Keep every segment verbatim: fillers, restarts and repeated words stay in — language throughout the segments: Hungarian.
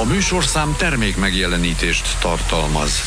A műsorszám termék megjelenítést tartalmaz.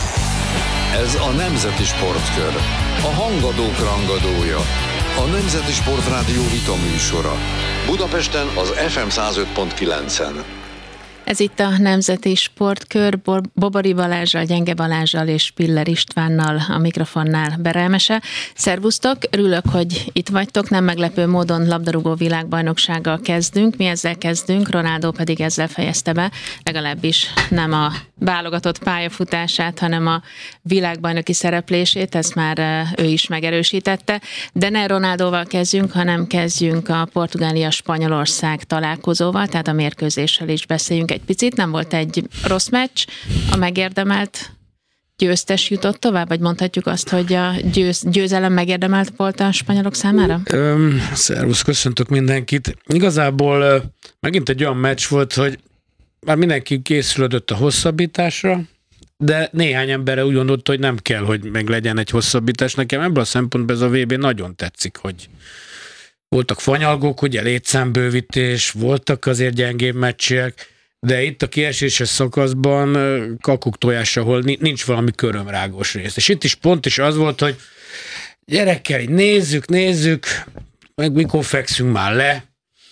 Ez a Nemzeti Sportkör, a hangadók rangadója, a Nemzeti Sportrádió vita műsora. Budapesten az ef em száz öt pont kilencen. Ez itt a Nemzeti Sportkör, Bobori Balázsral, Gyenge Balázsral és Piller Istvánnal a mikrofonnál Berelmese. Szervusztok, örülök, hogy itt vagytok, nem meglepő módon labdarúgó világbajnoksággal kezdünk, mi ezzel kezdünk, Ronaldo pedig ezzel fejezte be, legalábbis nem a válogatott pályafutását, hanem a világbajnoki szereplését, ezt már ő is megerősítette, de ne Ronaldóval kezdjünk, hanem kezdjünk a Portugália-Spanyolország találkozóval, tehát a mérkőzéssel is beszéljünk egy picit. Nem volt egy rossz meccs, a megérdemelt győztes jutott tovább, vagy mondhatjuk azt, hogy a győz, győzelem megérdemelt volt a spanyolok számára? Öm, szervusz, köszöntök mindenkit. Igazából megint egy olyan meccs volt, hogy már mindenki készülődött a hosszabbításra, de néhány emberre úgy gondolta, hogy nem kell, hogy meg legyen egy hosszabbítás. Nekem ebből a szempontból ez a vé bé nagyon tetszik, hogy voltak fanyalgók, ugye létszámbővítés, voltak azért gyengébb meccsek, de itt a kieséses szakaszban kakuk tojás, ahol nincs valami körömrágós rész. És itt is pont is az volt, hogy gyerekkel, így nézzük, nézzük, meg mikor fekszünk már le,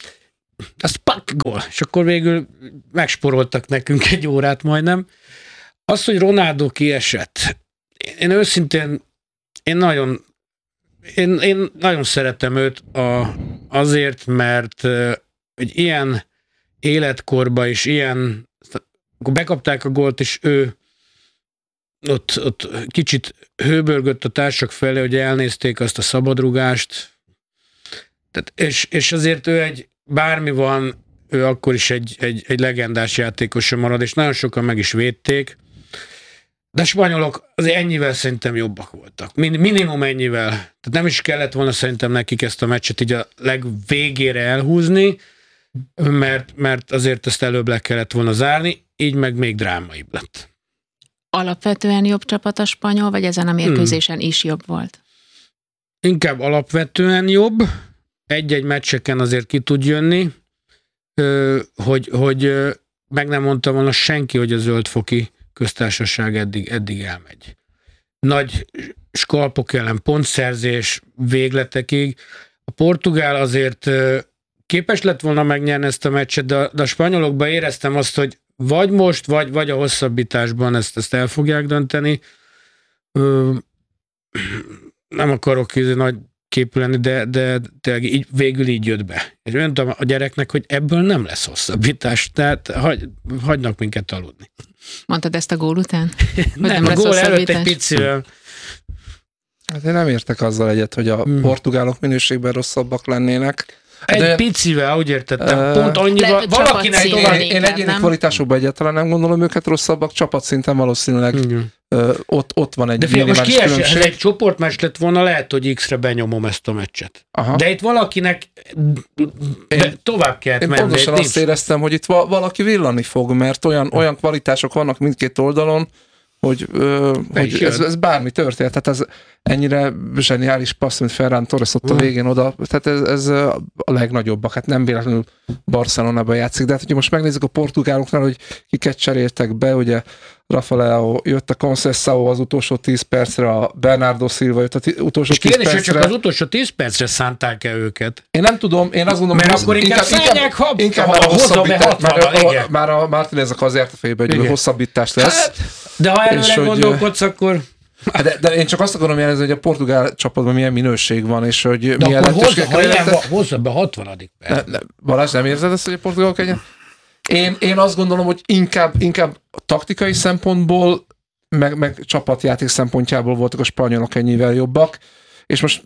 az pak, gól. És akkor végül megsporoltak nekünk egy órát majdnem. Az, hogy Ronaldo kiesett, én őszintén, én nagyon, én, én nagyon szeretem őt a, azért, mert egy ilyen életkorba is ilyen, akkor bekapták a gólt, és ő ott, ott kicsit hőbörgött a társak felé, hogy elnézték azt a szabadrugást. Tehát, és, és azért ő egy, bármi van, ő akkor is egy, egy, egy legendás játékosa marad, és nagyon sokan meg is védték. De a spanyolok azért ennyivel szerintem jobbak voltak. Min, minimum ennyivel. Tehát nem is kellett volna szerintem nekik ezt a meccset így a legvégére elhúzni, mert, mert azért ezt előbb le kellett volna zárni, így meg még drámaibb lett. Alapvetően jobb csapat a spanyol, vagy ezen a mérkőzésen hmm. is jobb volt? Inkább alapvetően jobb. Egy-egy meccseken azért ki tud jönni, hogy, hogy meg nem mondta volna senki, hogy a zöldfoki köztársaság eddig, eddig elmegy. Nagy skalpok ellen pontszerzés végletekig. A portugál azért képes lett volna megnyerni ezt a meccset, de a, de a spanyolokban éreztem azt, hogy vagy most, vagy, vagy a hosszabbításban ezt, ezt el fogják dönteni. Ö, nem akarok így nagy képű lenni, de, de tényleg így, végül így jött be. És mondtam a gyereknek, hogy ebből nem lesz hosszabbítás, tehát hagy, hagynak minket aludni. Mondtad ezt a gól után? Nem, nem a gól előtt egy picivel. Hát én nem értek azzal egyet, hogy a hmm. portugálok minőségben rosszabbak lennének. Egy de, picivel, úgy értettem, pont annyival, valakinek tovább. Én, én egyéni kvalitásukban egyáltalán nem gondolom őket rosszabbak, csapatsszinten valószínűleg ö, ott, ott van egy de fiam, minimális most különbség. Ez egy csoportmeccs lett volna, lehet, hogy X-re benyomom ezt a meccset. Aha. De itt valakinek én, tovább kellett menni. Én pontosan azt éreztem, hogy itt valaki villani fog, mert olyan, olyan kvalitások vannak mindkét oldalon, hogy, ö, hogy ez, ez bármi történt. Tehát ez ennyire zseniális passz, mint Ferran Torres ott a végén oda. Tehát ez, ez a legnagyobbak. Hát nem véletlenül Barcelonában játszik. De hát, hogyha most megnézzük a portugáloknál, hogy kiket cseréltek be, ugye Rafael jött a Conceição az utolsó tíz percre, a Bernardo Silva jött az utolsó tíz percre. És csak az utolsó tíz percre szánták-e őket? Én nem tudom, én azt gondolom, mert hogy akkor inkább szánják, ha inkább már a hosszabbítás, már, már a Martineznek az járt a fejében, hogy igen. hosszabbítás lesz. Hát, de ha előre gondolkodsz, akkor... De, de én csak azt akarom jelezni, hogy a portugál csapatban milyen minőség van, és hogy de milyen lehetőségek. De akkor hozza be a hatvanadik perc. Ne, ne, Balázs, nem érzed ezt, hogy a portugálok egy... Én, én azt gondolom, hogy inkább, inkább taktikai szempontból, meg, meg csapatjáték szempontjából voltak a spanyolok ennyivel jobbak, és most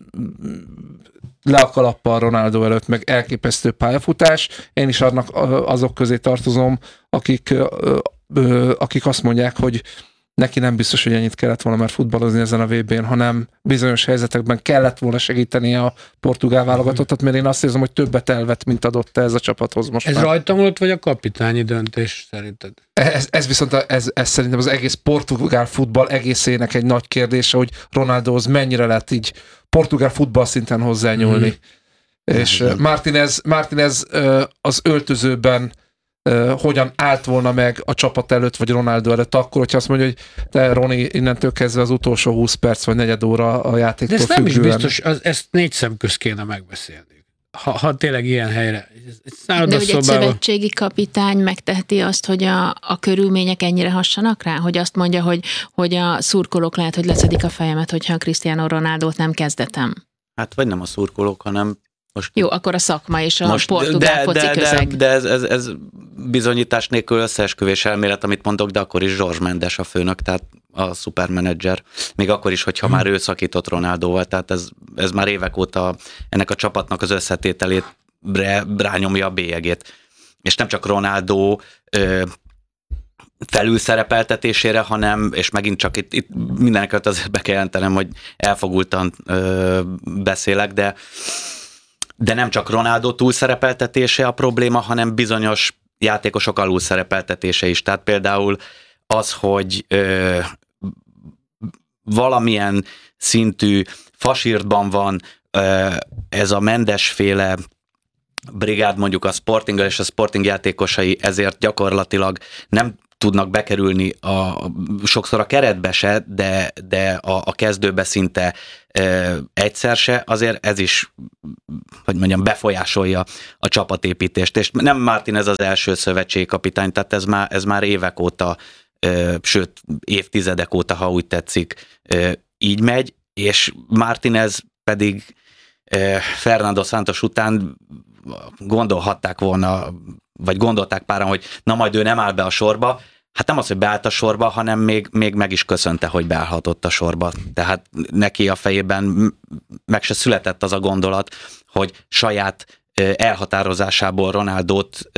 le a kalappal Ronaldo előtt, meg elképesztő pályafutás. Én is annak azok közé tartozom, akik, akik azt mondják, hogy neki nem biztos, hogy ennyit kellett volna már futballozni ezen a vé bén, hanem bizonyos helyzetekben kellett volna segíteni a portugál válogatottat, mert én azt érzem, hogy többet elvett, mint adott ez a csapathoz most. Ez már. rajtam volt, vagy a kapitányi döntés szerinted? Ez, ez viszont ez, ez szerintem az egész portugál futball egészének egy nagy kérdése, hogy Ronaldohoz mennyire lett így portugál futball szinten hozzányúlni. Mm. És Martinez, Martinez az öltözőben uh, hogyan állt volna meg a csapat előtt, vagy Ronaldo előtt akkor, hogyha azt mondja, hogy te Roni, innentől kezdve az utolsó húsz perc, vagy negyed óra a játéktól De ez nem függően. is biztos, az, ezt négy szem közt kéne megbeszélni. Ha, ha tényleg ilyen helyre. Szállod De a hogy egy szobába. szövetségi kapitány megteheti azt, hogy a, a körülmények ennyire hassanak rá? Hogy azt mondja, hogy, hogy a szurkolók lehet, hogy leszedik a fejemet, hogyha a Cristiano Ronaldót nem kezdetem. Hát vagy nem a szurkolók, hanem most... Jó, akkor a szakma és a most, portugál de, foci de, közeg. de, de ez, ez, ez bizonyítás nélkül összeesküvés elmélet, amit mondok, de akkor is George Mendes a főnök, tehát a szupermenedzser. Még akkor is, hogyha hmm. már ő szakított Ronaldóval, tehát ez, ez már évek óta ennek a csapatnak az összetételét rányomja a bélyegét. És nem csak Ronaldo ö, felülszerepeltetésére, hanem, és megint csak itt, itt mindeneket azért be kell jelentenem, hogy elfogultan ö, beszélek, de de nem csak Ronaldo túlszerepeltetése a probléma, hanem bizonyos játékosok alulszerepeltetése is. Tehát például az, hogy ö, valamilyen szintű fasírtban van ö, ez a Mendes-féle brigád, mondjuk a Sportinggal, és a Sporting játékosai ezért gyakorlatilag nem tudnak bekerülni a, sokszor a keretbe se, de, de a, a kezdőbe szinte e, egyszer se, azért ez is, hogy mondjam, befolyásolja a csapatépítést. És nem Martinez az első szövetségkapitány, tehát ez már, ez már évek óta, e, sőt évtizedek óta, ha úgy tetszik, e, így megy, és Martinez pedig e, Fernando Santos után gondolhatták volna, vagy gondolták páran, hogy na majd ő nem áll be a sorba. Hát nem az, hogy beállt a sorba, hanem még, még meg is köszönte, hogy beállhatott a sorba. Tehát neki a fejében meg se született az a gondolat, hogy saját elhatározásából Ronaldót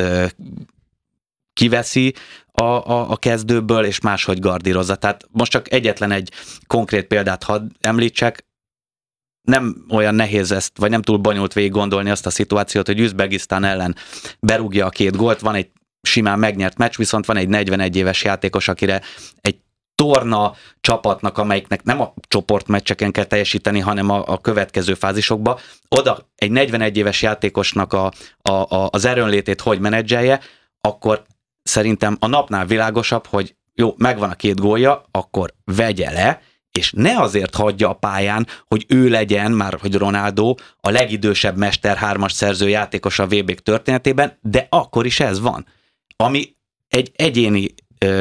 kiveszi a, a, a kezdőből, és máshogy gardírozza. Tehát most csak egyetlen egy konkrét példát hadd említsek, nem olyan nehéz ezt, vagy nem túl bonyolult végig gondolni azt a szituációt, hogy Üzbegisztán ellen berúgja a két gólt, van egy simán megnyert meccs, viszont van egy negyvenegy éves játékos, akire egy torna csapatnak, amelyiknek nem a csoportmeccseken kell teljesíteni, hanem a, a következő fázisokba, oda egy negyvenegy éves játékosnak a, a, a, az erőnlétét hogy menedzselje, akkor szerintem a napnál világosabb, hogy jó, megvan a két gólja, akkor vegye le, és ne azért hagyja a pályán, hogy ő legyen, már hogy Ronaldo, a legidősebb Mester hármas szerző játékos a vé bék történetében, de akkor is ez van. Ami egy egyéni ö,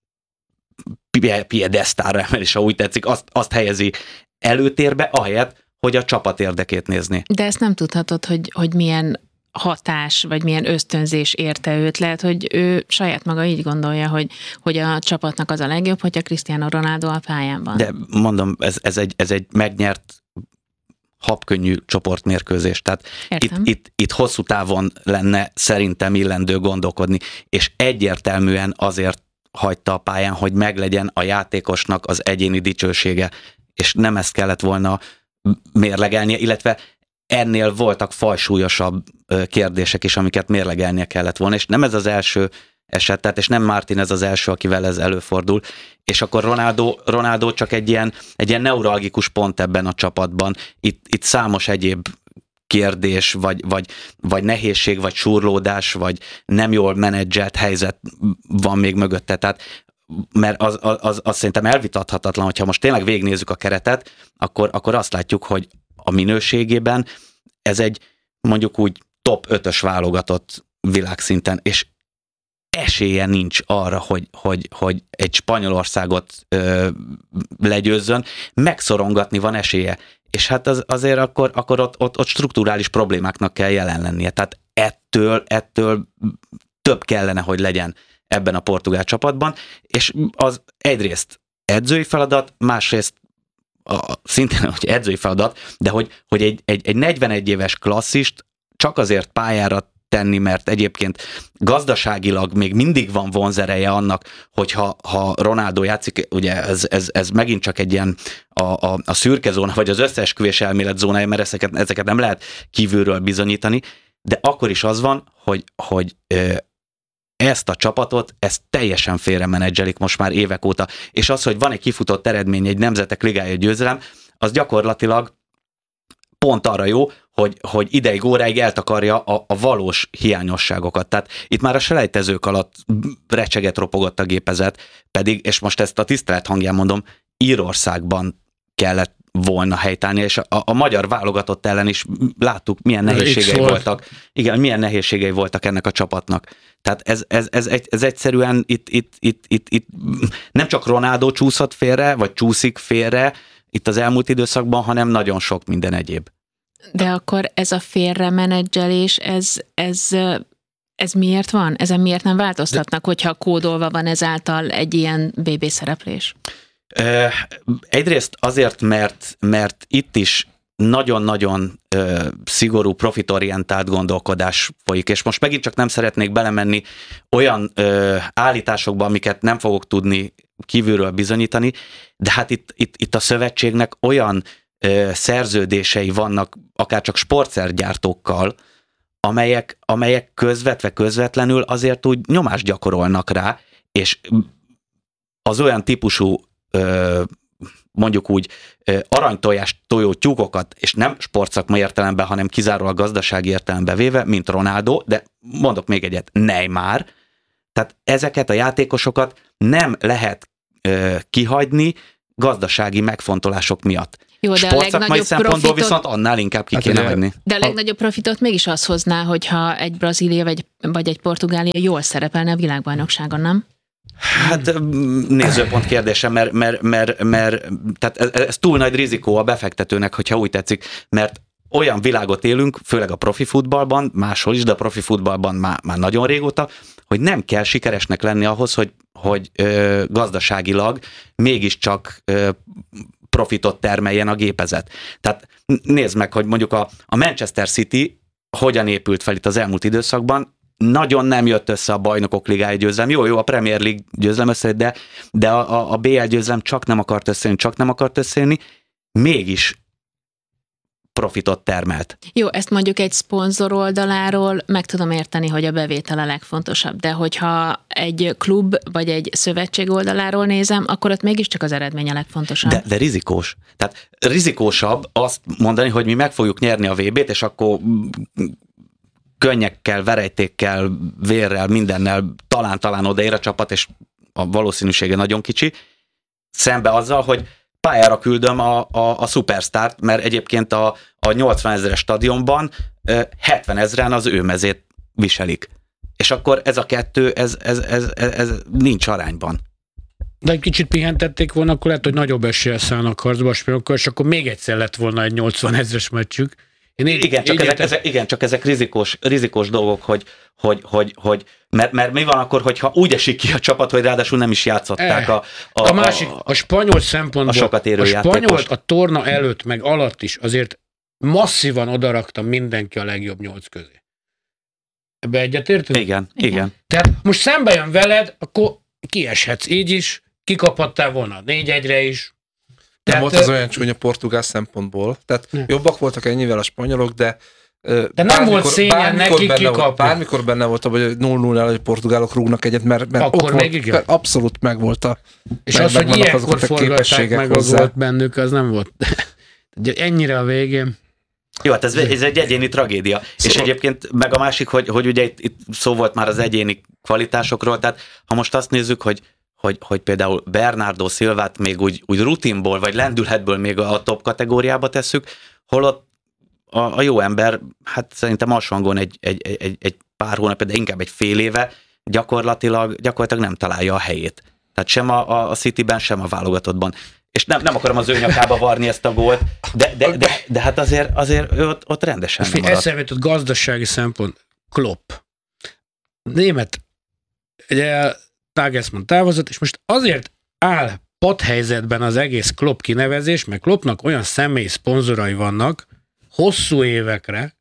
piedesztára emelés, ha úgy tetszik, azt, azt helyezi előtérbe, ahelyett, hogy a csapat érdekét nézni. De ezt nem tudhatod, hogy, hogy milyen hatás, vagy milyen ösztönzés érte őt. Lehet, hogy ő saját maga így gondolja, hogy, hogy a csapatnak az a legjobb, hogyha Cristiano Ronaldo a pályán van. De mondom, ez, ez, egy, ez egy megnyert habkönnyű csoportmérkőzés. Tehát itt, itt, itt hosszú távon lenne szerintem illendő gondolkodni, és egyértelműen azért hagyta a pályán, hogy meglegyen a játékosnak az egyéni dicsősége, és nem ezt kellett volna mérlegelnie, illetve ennél voltak fajsúlyosabb kérdések is, amiket mérlegelnie kellett volna, és nem ez az első eset, tehát és nem Martinez az első, akivel ez előfordul, és akkor Ronaldo, Ronaldo csak egy ilyen, egy ilyen neuralgikus pont ebben a csapatban. Itt, itt számos egyéb kérdés, vagy, vagy, vagy nehézség, vagy surlódás, vagy nem jól menedzselt helyzet van még mögötte, tehát mert az, az, az, az szerintem elvitathatatlan, hogyha most tényleg végignézzük a keretet, akkor, akkor azt látjuk, hogy a minőségében ez egy mondjuk úgy top ötös válogatott világszinten, és esélye nincs arra, hogy, hogy, hogy egy Spanyolországot ö, legyőzzön, megszorongatni van esélye. És hát az, azért akkor, akkor ott, ott, ott strukturális problémáknak kell jelen lennie. Tehát ettől, ettől több kellene, hogy legyen ebben a portugál csapatban, és az egyrészt edzői feladat, másrészt a, szintén hogy edzői feladat, de hogy, hogy egy, egy, egy negyvenegy éves klasszist csak azért pályára tenni, mert egyébként gazdaságilag még mindig van vonzereje annak, hogyha ha Ronaldo játszik, ugye ez, ez, ez megint csak egy ilyen a, a, a szürke zóna, vagy az összeesküvés elmélet zónája, mert ezeket, ezeket nem lehet kívülről bizonyítani, de akkor is az van, hogy, hogy ezt a csapatot, ezt teljesen félre menedzselik most már évek óta, és az, hogy van egy kifutott eredmény, egy nemzetek ligája győzelem, az gyakorlatilag pont arra jó, hogy, hogy ideig, óráig eltakarja a, a valós hiányosságokat. Tehát itt már a selejtezők alatt recseget ropogott a gépezet, pedig, és most ezt a tisztelet hangján mondom, Írországban kellett volna helytállni, és a, a magyar válogatott ellen is láttuk, milyen nehézségei volt. voltak. Igen, milyen nehézségei voltak ennek a csapatnak. Tehát ez, ez, ez, ez, ez egyszerűen itt, itt, itt, itt, itt nem csak Ronaldo csúszott félre, vagy csúszik félre itt az elmúlt időszakban, hanem nagyon sok minden egyéb. De akkor ez a félremenedzselés, ez, ez, ez miért van? Ezen miért nem változtatnak, hogyha kódolva van ezáltal egy ilyen bé bé szereplés? Egyrészt azért, mert, mert itt is nagyon-nagyon ö, szigorú, profitorientált gondolkodás folyik, és most megint csak nem szeretnék belemenni olyan ö, állításokba, amiket nem fogok tudni kívülről bizonyítani, de hát itt, itt, itt a szövetségnek olyan ö, szerződései vannak, akár csak sportszergyártókkal, amelyek, amelyek közvetve közvetlenül azért úgy nyomást gyakorolnak rá, és az olyan típusú mondjuk úgy aranytojás tojó tyúkokat, és nem sportszakmai értelemben, hanem kizárólag gazdasági értelemben véve, mint Ronaldo, de mondok még egyet, Neymar. Tehát ezeket a játékosokat nem lehet ö, kihagyni gazdasági megfontolások miatt. Jó, de sportszakmai szempontból profitot... viszont annál inkább ki hát kéne hagyni. De a legnagyobb profitot mégis az hozná, hogyha egy Brazília vagy, vagy egy Portugália jól szerepelne a világbajnokságon, nem? Hát nézőpont kérdése, mert, mert, mert, mert tehát ez, ez túl nagy rizikó a befektetőnek, hogyha úgy tetszik, mert olyan világot élünk, főleg a profi futballban, máshol is, de a profi futballban már, már nagyon régóta, hogy nem kell sikeresnek lenni ahhoz, hogy, hogy ö, gazdaságilag mégiscsak ö, profitot termeljen a gépezet. Tehát nézd meg, hogy mondjuk a, a Manchester City hogyan épült fel itt az elmúlt időszakban, nagyon nem jött össze a Bajnokok Ligája győzelem. Jó, jó, a Premier League győzelem összejött, de, de a, a bé el győzelem csak nem akart összejönni, csak nem akart összejönni, mégis profitot termelt. Jó, ezt mondjuk egy szponzor oldaláról meg tudom érteni, hogy a bevétel a legfontosabb, de hogyha egy klub vagy egy szövetség oldaláról nézem, akkor ott mégiscsak az eredmény a legfontosabb. De, de rizikós. Tehát rizikósabb azt mondani, hogy mi meg fogjuk nyerni a vé bét, és akkor könnyekkel, verejtékkel, vérrel, mindennel talán-talán odaér a csapat, és a valószínűsége nagyon kicsi, szembe azzal, hogy pályára küldöm a, a, a szupersztárt, mert egyébként a, a nyolcvan ezeres stadionban hetven ezren az ő mezét viselik. És akkor ez a kettő, ez, ez, ez, ez, ez nincs arányban. De egy kicsit pihentették volna, akkor lehet, hogy nagyobb eséllyel szállnak harcba, és akkor még egyszer lett volna egy nyolcvan ezres meccsük. Én így, igen, csak ezek, ezek, igen, csak ezek rizikós, rizikós dolgok, hogy, hogy, hogy, hogy mert, mert mi van akkor, hogyha úgy esik ki a csapat, hogy ráadásul nem is játszották e, a, a, a másik, a spanyol szempontból, a, sokat érő a spanyol a torna előtt, meg alatt is azért masszívan odarakta mindenki a legjobb nyolc közé. Ebbe egyetértünk? Igen, igen, igen. Tehát most szembe jön veled, akkor kieshetsz így is, kikaphattál volna négy egyre is. Nem volt az olyan csúnya portugál szempontból. Tehát ne. jobbak voltak ennyivel a spanyolok, de de nem volt szégyen neki kikapni. Bármikor benne volt, hogy nulla nulla hogy portugálok rúgnak egyet, mert, mert akkor még volt, igen. Abszolút megvolt a és meg, az, hogy ilyenkor forgatták meg hozzá. A gólt bennük, az nem volt. Ennyire a végén. Jó, hát ez, ez egy egyéni tragédia. Szóval. És egyébként meg a másik, hogy, hogy ugye itt, itt szó volt már az egyéni kvalitásokról, tehát ha most azt nézzük, hogy Hogy, hogy például Bernardo Silvát még úgy, úgy rutinból, vagy lendületből még a top kategóriába tesszük, holott a, a jó ember, hát szerintem alsóhangon egy, egy, egy, egy pár hónap, de inkább egy fél éve gyakorlatilag, gyakorlatilag nem találja a helyét. Tehát sem a, a Cityben, sem a válogatottban. És nem, nem akarom az ő nyakába varni ezt a gólt, de, de, de, de hát azért, azért ő ott, ott rendesen nem maradt. Eszembe jutott gazdasági szempont. Klopp. Német. Ugye Nagelsmann távozott, és most azért áll padhelyzetben az egész Klopp kinevezés, mert Kloppnak olyan személyi szponzorai vannak hosszú évekre,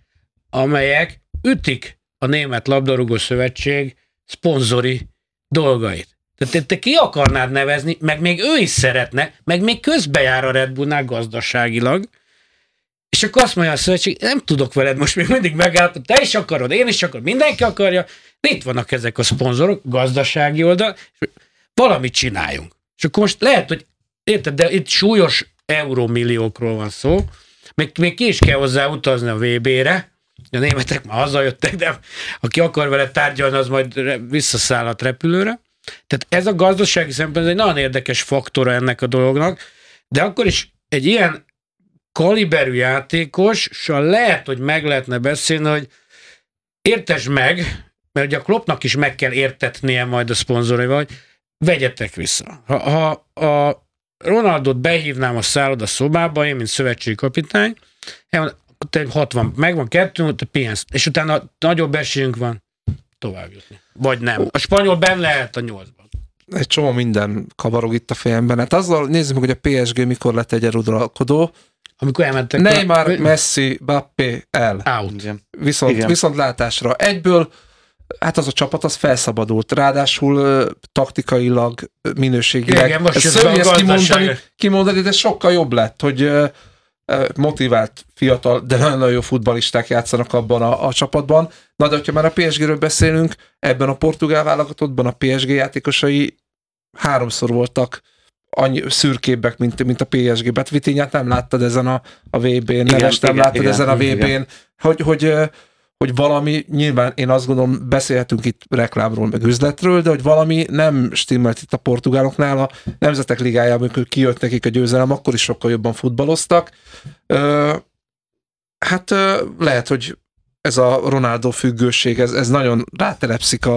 amelyek ütik a Német Labdarúgó Szövetség szponzori dolgait. Tehát te, te ki akarnád nevezni, meg még ő is szeretne, meg még közbejár a Red Bullnál gazdaságilag, és akkor azt mondja a szövetség, nem tudok veled most még mindig megállapodni, te is akarod, én is akarod, mindenki akarja, de itt vannak ezek a szponzorok, gazdasági oldal, és valamit csináljunk. És akkor most lehet, hogy érted, de itt súlyos eurómilliókról van szó, Még, még ki is kell hozzá utazni a vé bé-re, a németek már hazajöttek, de aki akar vele tárgyalni, az majd visszaszállhat repülőre. Tehát ez a gazdasági szempontból ez egy nagyon érdekes faktora ennek a dolognak, de akkor is egy ilyen kaliberű játékossal lehet, hogy meg lehetne beszélni, hogy értesd meg, mert ugye a Kloppnak is meg kell értetnie majd a szponzoraival, hogy vegyetek vissza. Ha, ha a Ronaldot behívnám a szálloda szobába, én, mint szövetségi kapitány, hatvan, megvan kettő, te pihensz, és utána nagyobb esélyünk van tovább jutni. Vagy nem. A spanyol benne lehet a nyolcban. Egy csomó minden kavarog itt a fejemben. Hát azzal nézzük meg, hogy a pé es gé mikor lett egy uralkodó. Amikor elmentek... Neymar, a... Messi, Mbappé, el. Out. Viszont, viszont látásra. Egyből, hát az a csapat az felszabadult. Ráadásul taktikailag, minőségileg. Igen, most ez szörnyű kimondani, kimondani, de sokkal jobb lett, hogy motivált, fiatal, de nagyon-nagyon jó futballisták játszanak abban a, a csapatban. Na, de hogyha már a pé es géről beszélünk, ebben a portugál válogatottban a pé es gé játékosai háromszor voltak annyi szürkébbek, mint, mint a pé es gé-ben. Vitinhát nem láttad ezen a, a vé bén, Neves nem láttad igen, ezen a vé bén, hogy, hogy, hogy valami, nyilván én azt gondolom, beszélhetünk itt reklámról, meg üzletről, de hogy valami nem stimmelt itt a portugáloknál, a Nemzetek Ligájában, amikor kijött nekik a győzelem, akkor is sokkal jobban futballoztak. Hát lehet, hogy ez a Ronaldo függőség, ez, ez nagyon rátelepszik a